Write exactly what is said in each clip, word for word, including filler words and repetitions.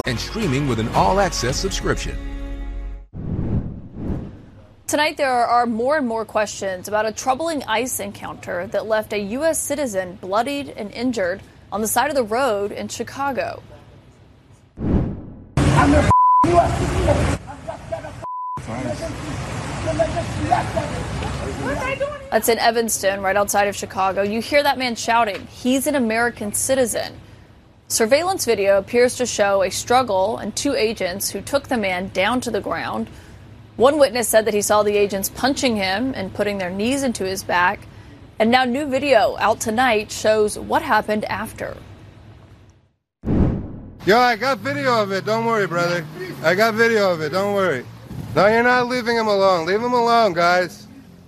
and streaming with an all-access subscription. Tonight, there are more and more questions about a troubling ICE encounter that left a U S citizen bloodied and injured on the side of the road in Chicago. I'm a U S citizen. That's in Evanston, right outside of Chicago. You hear that man shouting, he's an American citizen. Surveillance video appears to show a struggle and two agents who took the man down to the ground. One witness said that he saw the agents punching him and putting their knees into his back. And now new video out tonight shows what happened after. Yo, I got video of it. Don't worry, brother. I got video of it. Don't worry. No, you're not leaving him alone. Leave him alone, guys.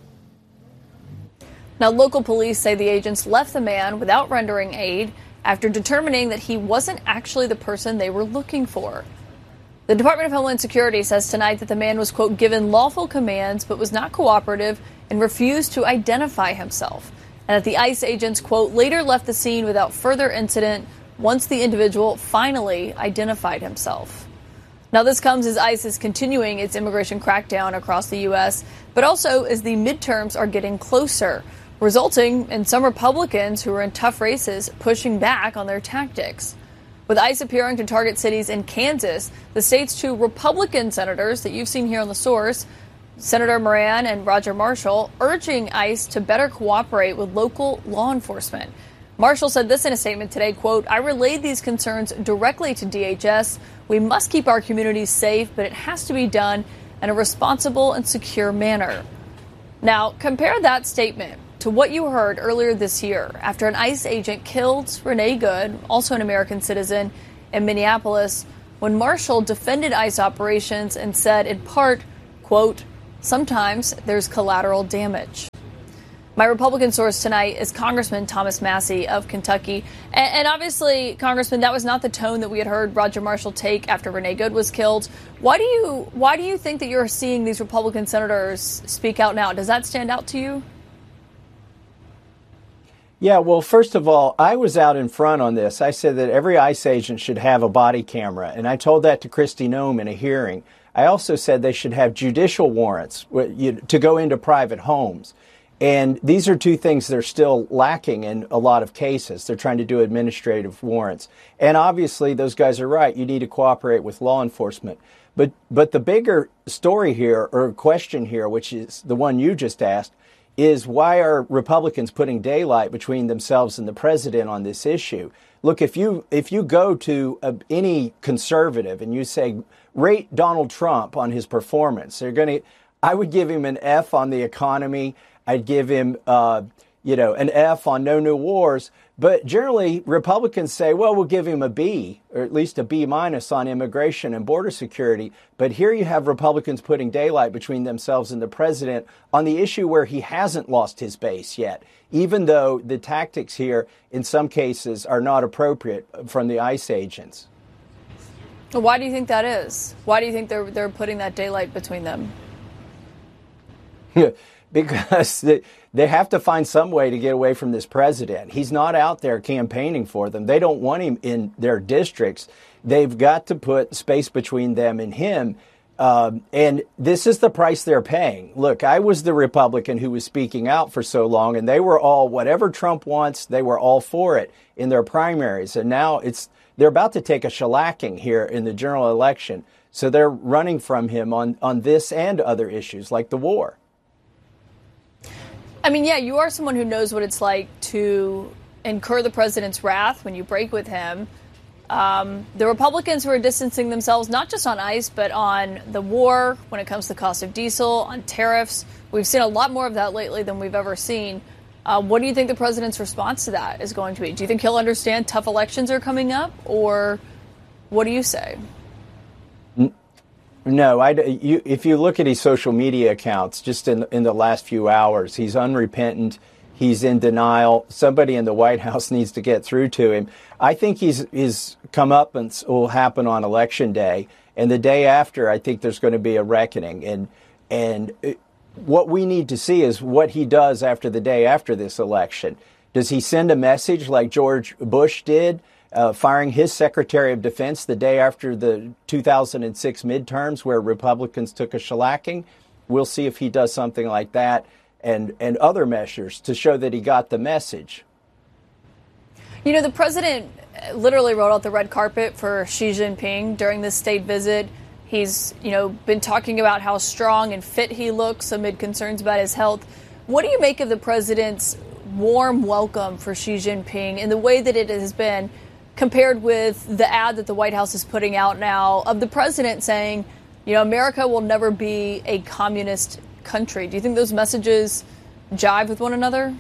Now, local police say the agents left the man without rendering aid after determining that he wasn't actually the person they were looking for. The Department of Homeland Security says tonight that the man was, quote, given lawful commands but was not cooperative and refused to identify himself. And that the ICE agents, quote, later left the scene without further incident once the individual finally identified himself. Now, this comes as ICE is continuing its immigration crackdown across the U S, but also as the midterms are getting closer, resulting in some Republicans who are in tough races pushing back on their tactics. With ICE appearing to target cities in Kansas, the state's two Republican senators that you've seen here on The Source, Senator Moran and Roger Marshall, urging ICE to better cooperate with local law enforcement. Marshall said this in a statement today, quote, I relayed these concerns directly to D H S. We must keep our communities safe, but it has to be done in a responsible and secure manner. Now, compare that statement to what you heard earlier this year after an ICE agent killed Renee Good, also an American citizen, in Minneapolis, when Marshall defended ICE operations and said, in part, quote, sometimes there's collateral damage. My Republican source tonight is Congressman Thomas Massie of Kentucky. And, and obviously, Congressman, that was not the tone that we had heard Roger Marshall take after Renee Good was killed. Why do you why do you think that you're seeing these Republican senators speak out now? Does that stand out to you? Yeah, well, first of all, I was out in front on this. I said that every ICE agent should have a body camera, and I told that to Kristi Noem in a hearing. I also said they should have judicial warrants to go into private homes. And these are two things that are still lacking in a lot of cases. They're trying to do administrative warrants. And obviously, those guys are right. You need to cooperate with law enforcement. But but the bigger story here, or question here, which is the one you just asked, is why are Republicans putting daylight between themselves and the president on this issue? Look, if you if you go to a, any conservative and you say, rate Donald Trump on his performance, they're going to, I would give him an F on the economy. I'd give him, uh, you know, an F on no new wars. But generally, Republicans say, well, we'll give him a B, or at least a B minus on immigration and border security. But here you have Republicans putting daylight between themselves and the president on the issue where he hasn't lost his base yet, even though the tactics here, in some cases, are not appropriate from the ICE agents. Why do you think that is? Why do you think they're they're putting that daylight between them? Because they, they have to find some way to get away from this president. He's not out there campaigning for them. They don't want him in their districts. They've got to put space between them and him. Um, and this is the price they're paying. Look, I was the Republican who was speaking out for so long, and they were all, whatever Trump wants, they were all for it in their primaries. And now it's they're about to take a shellacking here in the general election. So they're running from him on, on this and other issues like the war. I mean, yeah, you are someone who knows what it's like to incur the president's wrath when you break with him. Um, the Republicans who are distancing themselves, not just on ICE, but on the war, when it comes to the cost of diesel, on tariffs. We've seen a lot more of that lately than we've ever seen. Uh, what do you think the president's response to that is going to be? Do you think he'll understand tough elections are coming up, or what do you say? No, I, you, if you look at his social media accounts just in, in the last few hours, he's unrepentant. He's in denial. Somebody in the White House needs to get through to him. I think he's, his comeuppance will happen on Election Day. And the day after, I think there's going to be a reckoning. And, and it, what we need to see is what he does after the day after this election. Does he send a message like George Bush did? uh, firing his Secretary of Defense the day after the two thousand six midterms where Republicans took a shellacking. We'll see if he does something like that and, and other measures to show that he got the message. You know, the president literally rolled out the red carpet for Xi Jinping during this state visit. He's, you know, been talking about how strong and fit he looks amid concerns about his health. What do you make of the president's warm welcome for Xi Jinping in the way that it has been compared with the ad that the White House is putting out now of the president saying, you know, America will never be a communist country? Do you think those messages jive with one another?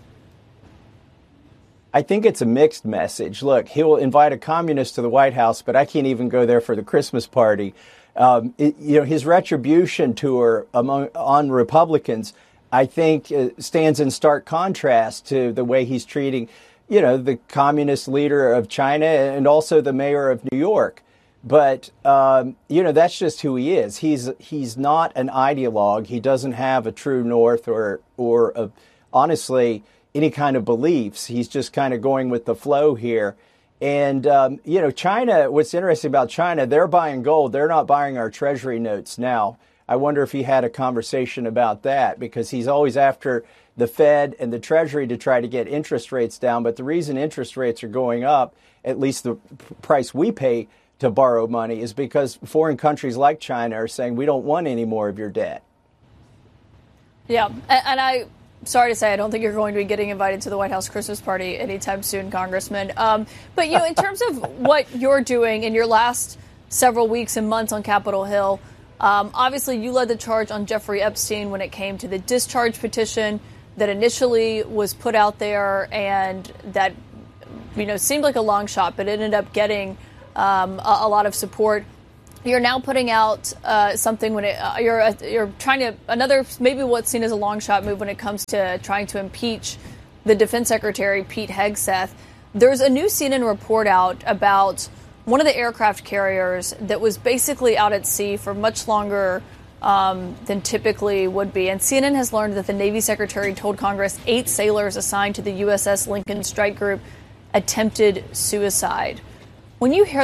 I think it's a mixed message. Look, he will invite a communist to the White House, but I can't even go there for the Christmas party. Um, it, you know, his retribution tour among on Republicans, I think, uh, stands in stark contrast to the way he's treating, you know, the communist leader of China and also the mayor of New York. But, um, you know, that's just who he is. He's he's not an ideologue. He doesn't have a true north or, or a, honestly, any kind of beliefs. He's just kind of going with the flow here. And, um, you know, China, what's interesting about China, they're buying gold. They're not buying our treasury notes now. I wonder if he had a conversation about that, because he's always after the Fed and the Treasury to try to get interest rates down. But the reason interest rates are going up, at least the price we pay to borrow money, is because foreign countries like China are saying, we don't want any more of your debt. Yeah, and I... Sorry to say, I don't think you're going to be getting invited to the White House Christmas party anytime soon, Congressman. Um, but, you know, in terms of what you're doing in your last several weeks and months on Capitol Hill, um, obviously you led the charge on Jeffrey Epstein when it came to the discharge petition that initially was put out there and that, you know, seemed like a long shot, but it ended up getting um, a, a lot of support. You're now putting out uh, something when it, uh, you're uh, you're trying to another maybe what's seen as a long shot move when it comes to trying to impeach the Defense Secretary Pete Hegseth. There's a new C N N report out about one of the aircraft carriers that was basically out at sea for much longer um, than typically would be. And C N N has learned that the Navy Secretary told Congress eight sailors assigned to the U S S Lincoln Strike Group attempted suicide. When you hear